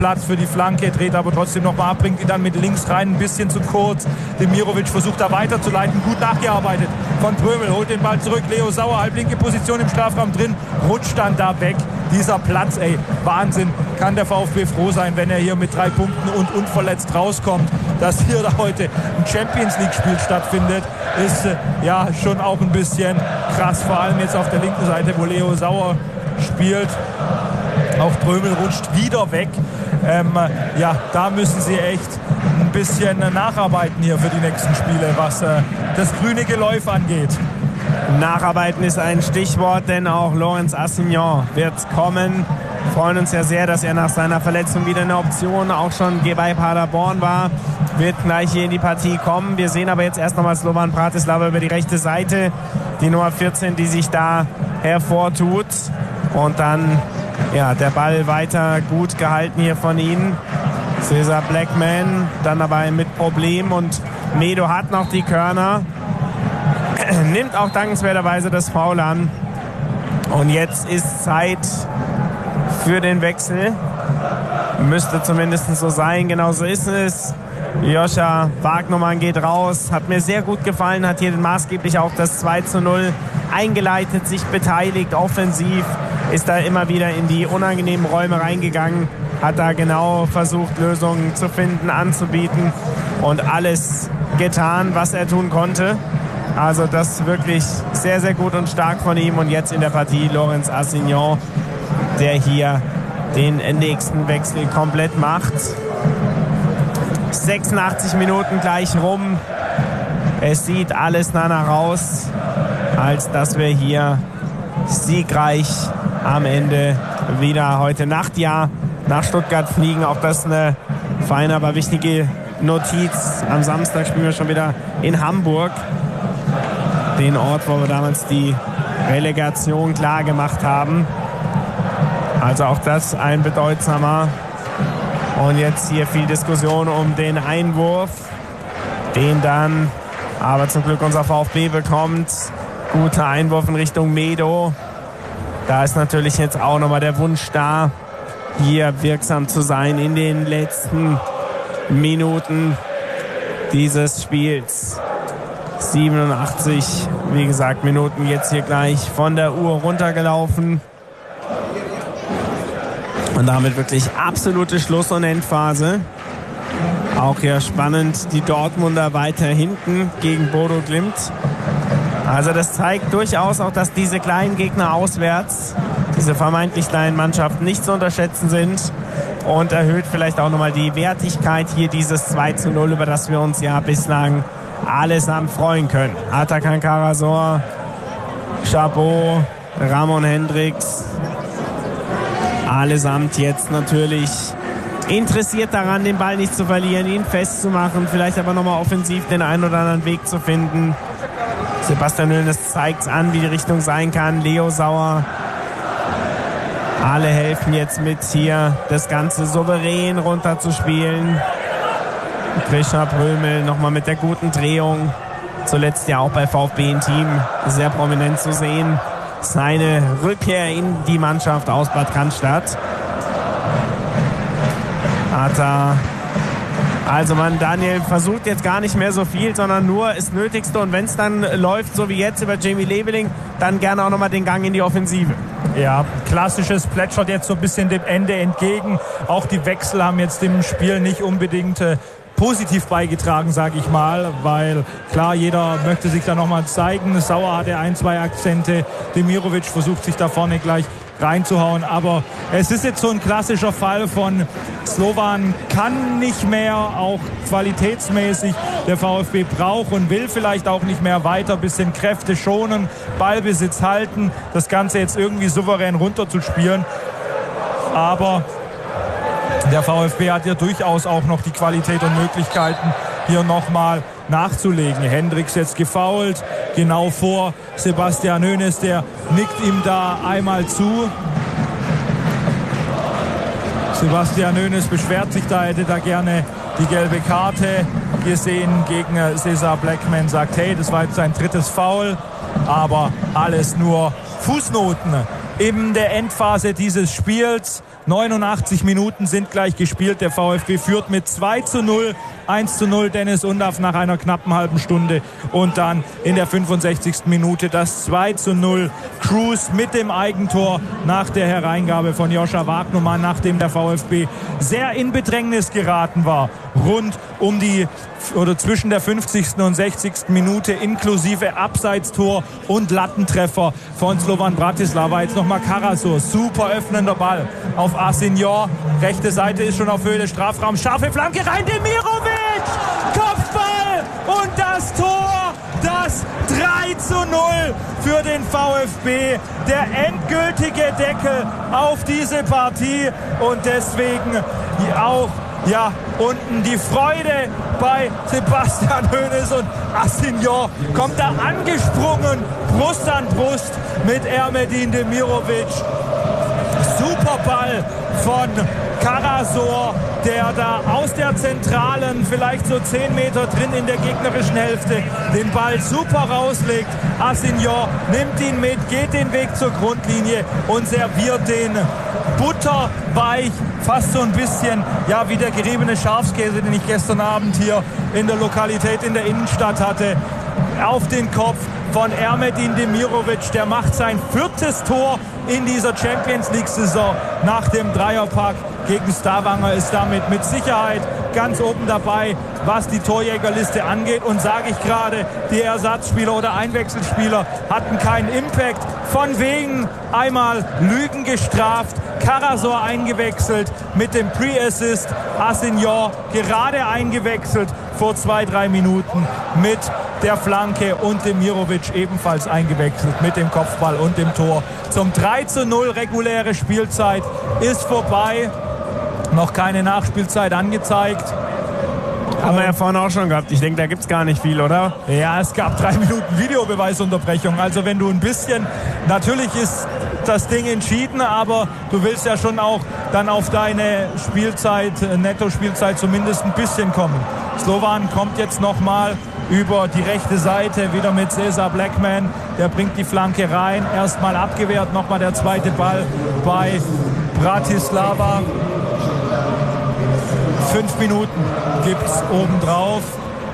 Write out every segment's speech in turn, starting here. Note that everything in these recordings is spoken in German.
Platz für die Flanke, dreht aber trotzdem nochmal ab, bringt ihn dann mit links rein, ein bisschen zu kurz. Demirovic versucht da weiterzuleiten, gut nachgearbeitet von Prömel, holt den Ball zurück, Leo Sauer, halblinke Position im Strafraum drin, rutscht dann da weg. Dieser Platz, ey, Wahnsinn, kann der VfB froh sein, wenn er hier mit 3 Punkten und unverletzt rauskommt. Dass hier da heute ein Champions-League-Spiel stattfindet, ist ja schon auch ein bisschen krass, vor allem jetzt auf der linken Seite, wo Leo Sauer spielt. Auch Prömel rutscht wieder weg. Ja, da müssen sie echt ein bisschen nacharbeiten hier für die nächsten Spiele, was das grüne Geläuf angeht. Nacharbeiten ist ein Stichwort, denn auch Laurens Assignon wird kommen. Wir freuen uns ja sehr, dass er nach seiner Verletzung wieder eine Option auch schon bei Paderborn war. Wird gleich hier in die Partie kommen. Wir sehen aber jetzt erst nochmal Slovan Bratislava über die rechte Seite. Die Nummer 14, die sich da hervortut. Und dann ja, der Ball weiter gut gehalten hier von ihnen. Cesar Blackman dann dabei mit Problem und Medo hat noch die Körner. Nimmt auch dankenswerterweise das Foul an. Und jetzt ist Zeit für den Wechsel. Müsste zumindest so sein. Genau so ist es. Joscha Wagnermann geht raus. Hat mir sehr gut gefallen. Hat hier maßgeblich auch das 2:0 eingeleitet. Sich beteiligt offensiv. Ist da immer wieder in die unangenehmen Räume reingegangen. Hat da genau versucht, Lösungen zu finden, anzubieten. Und alles getan, was er tun konnte. Also das wirklich sehr, sehr gut und stark von ihm. Und jetzt in der Partie Laurens Assignon, der hier den nächsten Wechsel komplett macht. 86 Minuten gleich rum. Es sieht alles danach aus, als dass wir hier siegreich am Ende wieder heute Nacht nach Stuttgart fliegen. Auch das eine feine, aber wichtige Notiz. Am Samstag spielen wir schon wieder in Hamburg. Den Ort, wo wir damals die Relegation klar gemacht haben. Also auch das ein bedeutsamer. Und jetzt hier viel Diskussion um den Einwurf. Den dann aber zum Glück unser VfB bekommt. Guter Einwurf in Richtung Medo. Da ist natürlich jetzt auch nochmal der Wunsch da, hier wirksam zu sein in den letzten Minuten dieses Spiels. 87, wie gesagt, Minuten jetzt hier gleich von der Uhr runtergelaufen. Und damit wirklich absolute Schluss- und Endphase. Auch hier spannend, die Dortmunder weiter hinten gegen Bodo Glimt. Also das zeigt durchaus auch, dass diese kleinen Gegner auswärts, diese vermeintlich kleinen Mannschaften nicht zu unterschätzen sind. Und erhöht vielleicht auch nochmal die Wertigkeit hier dieses 2:0, über das wir uns ja bislang allesamt freuen können. Atakan Karasor, Chabot, Ramon Hendricks. Allesamt jetzt natürlich interessiert daran, den Ball nicht zu verlieren, ihn festzumachen, vielleicht aber nochmal offensiv den einen oder anderen Weg zu finden. Sebastian Hoeneß zeigt an, wie die Richtung sein kann. Leo Sauer. Alle helfen jetzt mit, hier das Ganze souverän runterzuspielen. Krishna Prömel nochmal mit der guten Drehung. Zuletzt ja auch bei VfB im Team sehr prominent zu sehen. Seine Rückkehr in die Mannschaft aus Bad Cannstatt. Also Daniel versucht jetzt gar nicht mehr so viel, sondern nur das Nötigste. Und wenn es dann läuft, so wie jetzt über Jamie Leveling, dann gerne auch nochmal den Gang in die Offensive. Ja, klassisches plätschert jetzt so ein bisschen dem Ende entgegen. Auch die Wechsel haben jetzt dem Spiel nicht unbedingt positiv beigetragen, sage ich mal, weil klar, jeder möchte sich da nochmal zeigen. Sauer hatte 1-2 Akzente, Demirovic versucht sich da vorne gleich reinzuhauen, aber es ist jetzt so ein klassischer Fall von Slovan kann nicht mehr, auch qualitätsmäßig. Der VfB braucht und will vielleicht auch nicht mehr weiter, bisschen Kräfte schonen, Ballbesitz halten, das Ganze jetzt irgendwie souverän runterzuspielen, aber der VfB hat ja durchaus auch noch die Qualität und Möglichkeiten, hier nochmal nachzulegen. Hendricks jetzt gefoult, genau vor Sebastian Hoeneß, der nickt ihm da einmal zu. Sebastian Hoeneß beschwert sich da, hätte da gerne die gelbe Karte gesehen gegen Cesar Blackman, sagt, hey, das war jetzt sein 3. Foul, aber alles nur Fußnoten in der Endphase dieses Spiels. 89 Minuten sind gleich gespielt. Der VfB führt mit 2:0. 1:0 Dennis Undaff nach einer knappen halben Stunde und dann in der 65. Minute das 2:0. Cruz mit dem Eigentor nach der Hereingabe von Joscha Wagnumann, nachdem der VfB sehr in Bedrängnis geraten war. Rund um die oder zwischen der 50. und 60. Minute inklusive Abseitstor und Lattentreffer von Slovan Bratislava. Jetzt nochmal Karasor, super öffnender Ball auf Asinjor. Rechte Seite ist schon auf Höhe des Strafraums. Scharfe Flanke rein, Demirovic! Kopfball und das Tor! Das 3:0 für den VfB. Der endgültige Deckel auf diese Partie und deswegen auch unten die Freude bei Sebastian Hoeneß und Asinjor kommt da angesprungen, Brust an Brust mit Ermedin Demirovic. Super Ball von Karasor, der da aus der Zentralen, vielleicht so 10 Meter drin in der gegnerischen Hälfte, den Ball super rauslegt. Asinjor nimmt ihn mit, geht den Weg zur Grundlinie und serviert den butterweich, fast so ein bisschen wie der geriebene Schafskäse, den ich gestern Abend hier in der Lokalität in der Innenstadt hatte, auf den Kopf von Ermedin Demirovic. Der macht sein 4. Tor in dieser Champions-League-Saison nach dem Dreierpack gegen Stavanger, ist damit mit Sicherheit ganz oben dabei, was die Torjägerliste angeht. Und sage ich gerade, die Ersatzspieler oder Einwechselspieler hatten keinen Impact. Von wegen einmal Lügen gestraft. Karasor eingewechselt mit dem Pre-Assist. Asinjor gerade eingewechselt vor 2-3 Minuten mit der Flanke und Demirovic ebenfalls eingewechselt mit dem Kopfball und dem Tor. Zum 3:0 reguläre Spielzeit ist vorbei. Noch keine Nachspielzeit angezeigt. Haben wir ja vorhin auch schon gehabt. Ich denke, da gibt es gar nicht viel, oder? Ja, es gab 3 Minuten Videobeweisunterbrechung. Also wenn du ein bisschen, natürlich ist das Ding entschieden, aber du willst ja schon auch dann auf deine Spielzeit, Netto-Spielzeit zumindest ein bisschen kommen. Slovan kommt jetzt nochmal über die rechte Seite, wieder mit Cesar Blackman. Der bringt die Flanke rein, erstmal abgewehrt, nochmal der zweite Ball bei Bratislava. 5 Minuten gibt es obendrauf.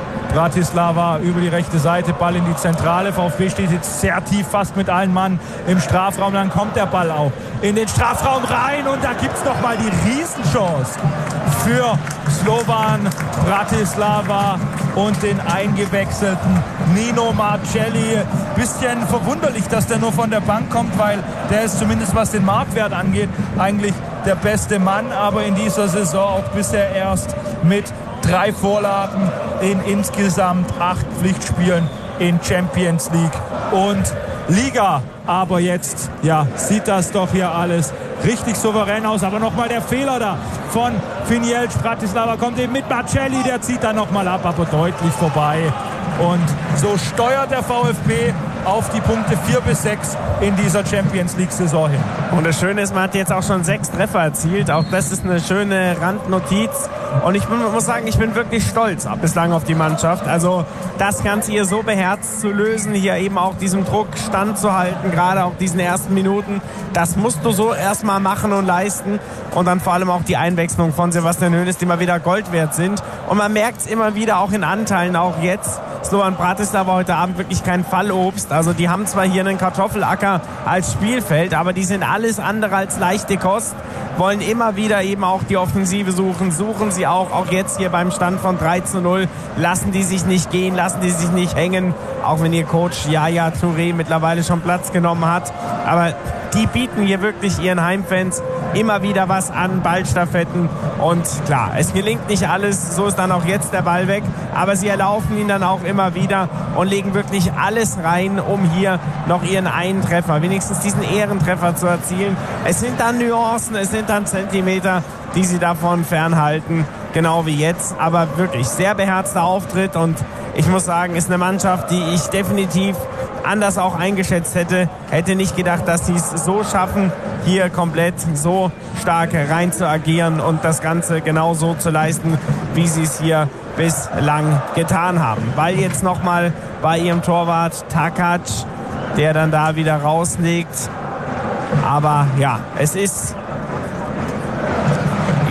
Bratislava über die rechte Seite, Ball in die Zentrale. VfB steht jetzt sehr tief, fast mit allen Mann im Strafraum. Dann kommt der Ball auch in den Strafraum rein und da gibt es nochmal die Riesenchance für Slovan Bratislava und den eingewechselten Nino Marcelli. Bisschen verwunderlich, dass der nur von der Bank kommt, weil der ist zumindest, was den Marktwert angeht, eigentlich der beste Mann, aber in dieser Saison auch bisher erst mit 3 Vorlagen in insgesamt 8 Pflichtspielen in Champions League und Liga. Aber jetzt sieht das doch hier alles richtig souverän aus. Aber nochmal der Fehler da von Finielj. Bratislava kommt eben mit Marcelli, der zieht dann nochmal ab, aber deutlich vorbei. Und so steuert der VfB auf die Punkte 4 bis 6 in dieser Champions-League-Saison hin. Und das Schöne ist, man hat jetzt auch schon 6 Treffer erzielt. Auch das ist eine schöne Randnotiz. Und ich muss sagen, ich bin wirklich stolz bislang auf die Mannschaft. Also das Ganze hier so beherzt zu lösen, hier eben auch diesem Druck standzuhalten, gerade auch diesen ersten Minuten, das musst du so erstmal machen und leisten. Und dann vor allem auch die Einwechslung von Sebastian Hoeneß, die mal wieder Gold wert sind. Und man merkt es immer wieder auch in Anteilen, auch jetzt. Slovan Bratislava heute Abend wirklich kein Fallobst. Also die haben zwar hier einen Kartoffelacker als Spielfeld, aber die sind alles andere als leichte Kost. Wollen immer wieder eben auch die Offensive suchen sie auch jetzt hier beim Stand von 3:0. Lassen die sich nicht gehen, lassen die sich nicht hängen, auch wenn ihr Coach Yaya Touré mittlerweile schon Platz genommen hat. Aber die bieten hier wirklich ihren Heimfans immer wieder was an, Ballstaffetten. Und klar, es gelingt nicht alles, so ist dann auch jetzt der Ball weg. Aber sie erlaufen ihn dann auch immer wieder und legen wirklich alles rein, um hier noch ihren einen Treffer, wenigstens diesen Ehrentreffer zu erzielen. Es sind dann Nuancen, es sind dann Zentimeter, die sie davon fernhalten, genau wie jetzt. Aber wirklich sehr beherzter Auftritt und ich muss sagen, ist eine Mannschaft, die ich definitiv anders auch eingeschätzt hätte. Hätte nicht gedacht, dass sie es so schaffen, hier komplett so stark rein zu agieren und das Ganze genau so zu leisten, wie sie es hier bislang getan haben. Weil jetzt nochmal bei ihrem Torwart Takac, der dann da wieder rauslegt. Aber ja, es ist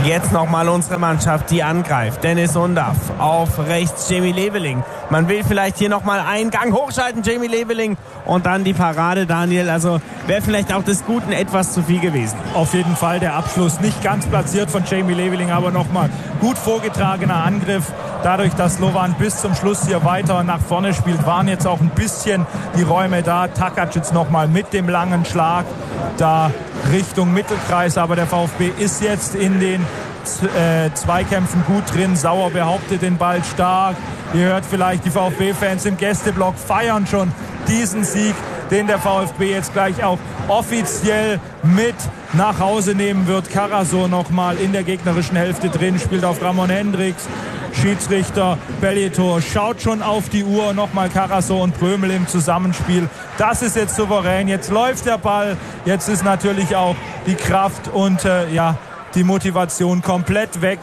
Jetzt nochmal unsere Mannschaft, die angreift. Dennis Undaff auf rechts, Jamie Leveling. Man will vielleicht hier nochmal einen Gang hochschalten, Jamie Leveling, und dann die Parade, Daniel. Also wäre vielleicht auch des Guten etwas zu viel gewesen. Auf jeden Fall der Abschluss nicht ganz platziert von Jamie Leveling, aber nochmal gut vorgetragener Angriff. Dadurch, dass Slovan bis zum Schluss hier weiter nach vorne spielt, waren jetzt auch ein bisschen die Räume da. Takac jetzt nochmal mit dem langen Schlag da Richtung Mittelkreis, aber der VfB ist jetzt in den Zweikämpfen gut drin. Sauer behauptet den Ball stark. Ihr hört vielleicht die VfB-Fans im Gästeblock feiern schon diesen Sieg, den der VfB jetzt gleich auch offiziell mit nach Hause nehmen wird. Karasor nochmal in der gegnerischen Hälfte drin, spielt auf Ramon Hendricks. Schiedsrichter Bellitor schaut schon auf die Uhr. Nochmal Karasor und Prömel im Zusammenspiel. Das ist jetzt souverän. Jetzt läuft der Ball. Jetzt ist natürlich auch die Kraft und die Motivation komplett weg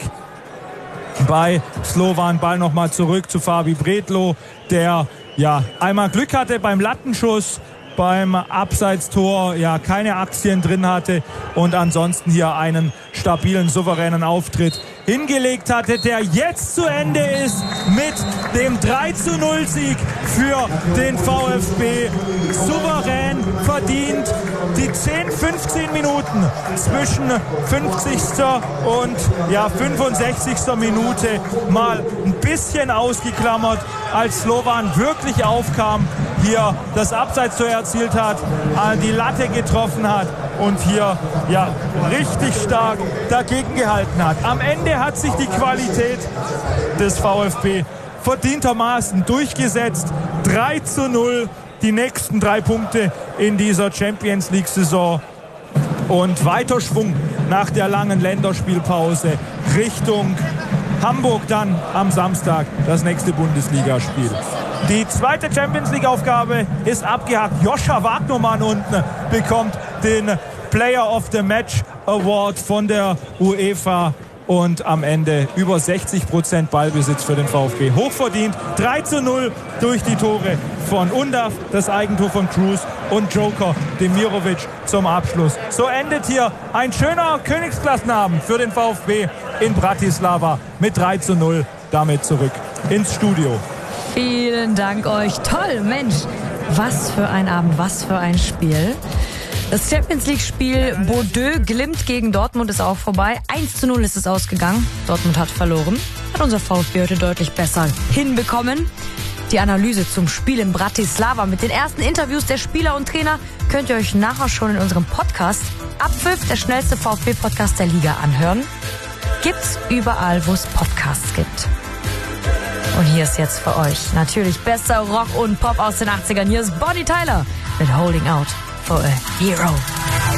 bei Slovan. Ball nochmal zurück zu Fabi Bredlow, der einmal Glück hatte beim Lattenschuss, beim Abseitstor keine Aktien drin hatte und ansonsten hier einen stabilen, souveränen Auftritt hingelegt hatte, der jetzt zu Ende ist mit dem 3:0-Sieg für den VfB. Souverän verdient. Die 10-15 Minuten zwischen 50. und 65. Minute mal ein bisschen ausgeklammert, als Slovan wirklich aufkam, hier das Abseitstor erzielt hat, die Latte getroffen hat und hier richtig stark dagegen gehalten hat. Am Ende hat sich die Qualität des VfB verdientermaßen durchgesetzt. 3:0, die nächsten 3 Punkte in dieser Champions-League-Saison und weiter Schwung nach der langen Länderspielpause Richtung Hamburg dann am Samstag das nächste Bundesligaspiel. Die zweite Champions-League-Aufgabe ist abgehakt. Joscha Wagnermann unten bekommt den Player of the Match Award von der UEFA und am Ende über 60% Ballbesitz für den VfB. Hochverdient. 3:0 durch die Tore von Undaff, das Eigentor von Cruz und Joker Demirovic zum Abschluss. So endet hier ein schöner Königsklassenabend für den VfB in Bratislava mit 3:0. Damit zurück ins Studio. Vielen Dank euch. Toll, Mensch. Was für ein Abend, was für ein Spiel. Das Champions-League-Spiel Bordeaux-Glimt gegen Dortmund ist auch vorbei. 1:0 ist es ausgegangen. Dortmund hat verloren. Hat unser VfB heute deutlich besser hinbekommen. Die Analyse zum Spiel in Bratislava mit den ersten Interviews der Spieler und Trainer könnt ihr euch nachher schon in unserem Podcast Abpfiff, der schnellste VfB-Podcast der Liga, anhören. Gibt's überall, wo es Podcasts gibt. Und hier ist jetzt für euch natürlich bester Rock und Pop aus den 80ern. Hier ist Bonnie Tyler mit Holding Out for a Hero.